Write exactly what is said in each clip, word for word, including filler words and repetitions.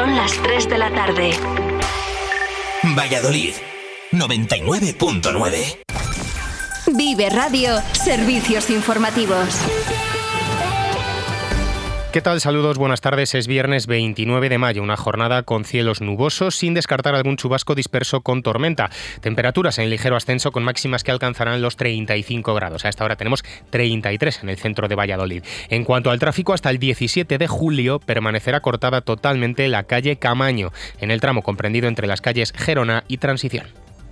Son las tres de la tarde. Valladolid, noventa y nueve punto nueve. Vive Radio, servicios informativos. ¿Qué tal? Saludos, buenas tardes. Es viernes veintinueve de mayo, una jornada con cielos nubosos, sin descartar algún chubasco disperso con tormenta. Temperaturas en ligero ascenso con máximas que alcanzarán los treinta y cinco grados. A esta hora tenemos treinta y tres en el centro de Valladolid. En cuanto al tráfico, hasta el diecisiete de julio permanecerá cortada totalmente la calle Camaño, en el tramo comprendido entre las calles Gerona y Transición.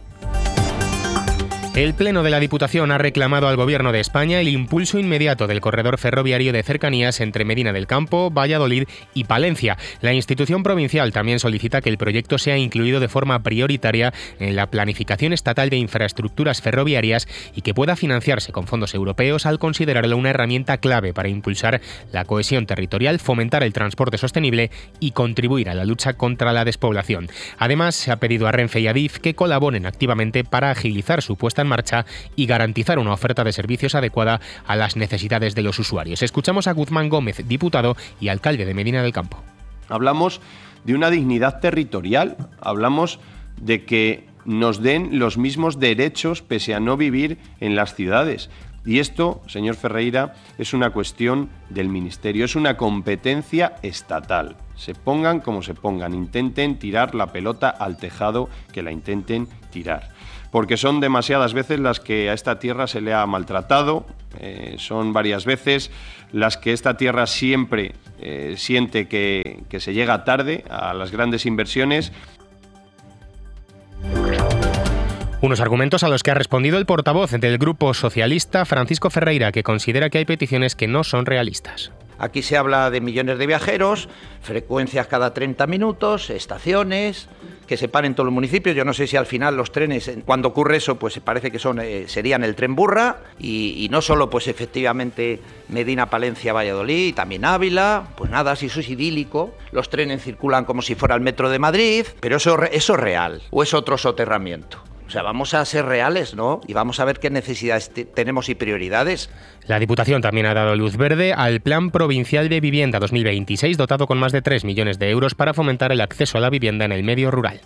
El Pleno de la Diputación ha reclamado al Gobierno de España el impulso inmediato del corredor ferroviario de cercanías entre Medina del Campo, Valladolid y Palencia. La institución provincial también solicita que el proyecto sea incluido de forma prioritaria en la planificación estatal de infraestructuras ferroviarias y que pueda financiarse con fondos europeos al considerarlo una herramienta clave para impulsar la cohesión territorial, fomentar el transporte sostenible y contribuir a la lucha contra la despoblación. Además, se ha pedido a Renfe y a Adif que colaboren activamente para agilizar su puesta en marcha y garantizar una oferta de servicios adecuada a las necesidades de los usuarios. Escuchamos a Guzmán Gómez, diputado y alcalde de Medina del Campo. Hablamos de una dignidad territorial, hablamos de que nos den los mismos derechos pese a no vivir en las ciudades. Y esto, señor Ferreira, es una cuestión del Ministerio, es una competencia estatal. Se pongan como se pongan, intenten tirar la pelota al tejado, que la intenten tirar. Porque son demasiadas veces las que a esta tierra se le ha maltratado, eh, son varias veces las que esta tierra siempre eh, siente que, que se llega tarde a las grandes inversiones. Unos argumentos a los que ha respondido el portavoz del Grupo Socialista, Francisco Ferreira, que considera que hay peticiones que no son realistas. Aquí se habla de millones de viajeros, frecuencias cada treinta minutos, estaciones, que se paren todos los municipios. Yo no sé si al final los trenes, cuando ocurre eso, pues parece que son eh, serían el tren Burra y, y no solo pues efectivamente Medina, Palencia, Valladolid, también Ávila, pues nada, si eso es idílico. Los trenes circulan como si fuera el metro de Madrid, pero eso, eso es real o es otro soterramiento. O sea, vamos a ser reales, ¿no? Y vamos a ver qué necesidades te- tenemos y prioridades. La Diputación también ha dado luz verde al Plan Provincial de Vivienda dos mil veintiséis, dotado con más de tres millones de euros para fomentar el acceso a la vivienda en el medio rural.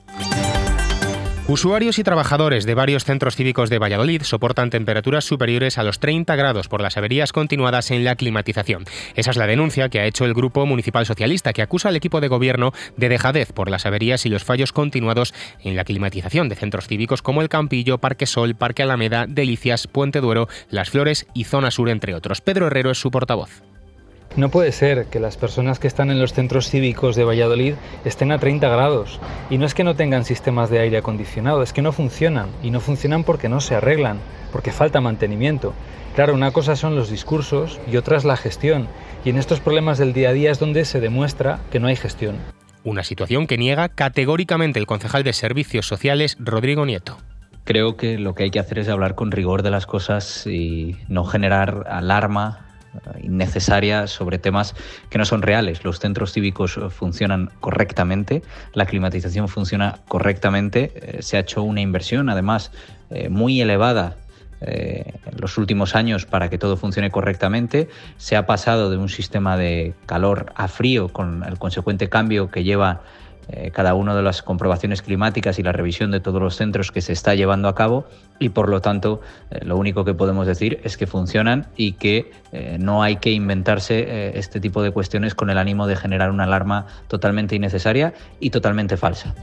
Usuarios y trabajadores de varios centros cívicos de Valladolid soportan temperaturas superiores a los treinta grados por las averías continuadas en la climatización. Esa es la denuncia que ha hecho el Grupo Municipal Socialista, que acusa al equipo de gobierno de dejadez por las averías y los fallos continuados en la climatización de centros cívicos como el Campillo, Parque Sol, Parque Alameda, Delicias, Puente Duero, Las Flores y Zona Sur, entre otros. Pedro Herrero es su portavoz. No puede ser que las personas que están en los centros cívicos de Valladolid estén a treinta grados. Y no es que no tengan sistemas de aire acondicionado, es que no funcionan. Y no funcionan porque no se arreglan, porque falta mantenimiento. Claro, una cosa son los discursos y otra es la gestión. Y en estos problemas del día a día es donde se demuestra que no hay gestión. Una situación que niega categóricamente el concejal de Servicios Sociales, Rodrigo Nieto. Creo que lo que hay que hacer es hablar con rigor de las cosas y no generar alarma innecesaria sobre temas que no son reales. Los centros cívicos funcionan correctamente, la climatización funciona correctamente, eh, se ha hecho una inversión además eh, muy elevada eh, en los últimos años para que todo funcione correctamente. Se ha pasado de un sistema de calor a frío con el consecuente cambio que lleva Eh, cada una de las comprobaciones climáticas y la revisión de todos los centros que se está llevando a cabo y por lo tanto eh, lo único que podemos decir es que funcionan y que eh, no hay que inventarse eh, este tipo de cuestiones con el ánimo de generar una alarma totalmente innecesaria y totalmente falsa.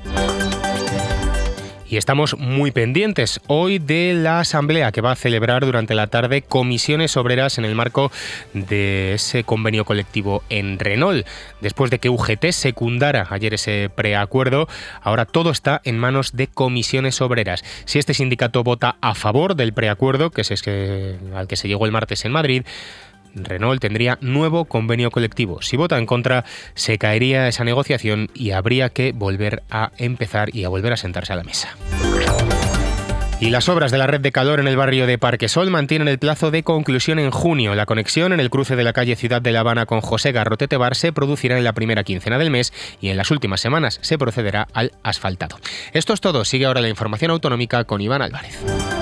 Y estamos muy pendientes hoy de la asamblea que va a celebrar durante la tarde Comisiones Obreras en el marco de ese convenio colectivo en Renault. Después de que U G T secundara ayer ese preacuerdo, ahora todo está en manos de Comisiones Obreras. Si este sindicato vota a favor del preacuerdo, que es ese al que se llegó el martes en Madrid, Renault tendría nuevo convenio colectivo. Si vota en contra, se caería esa negociación y habría que volver a empezar y a volver a sentarse a la mesa. Y las obras de la red de calor en el barrio de Parque Sol mantienen el plazo de conclusión en junio. La conexión en el cruce de la calle Ciudad de La Habana con José Garrote Bar se producirá en la primera quincena del mes y en las últimas semanas se procederá al asfaltado. Esto es todo. Sigue ahora la información autonómica con Iván Álvarez.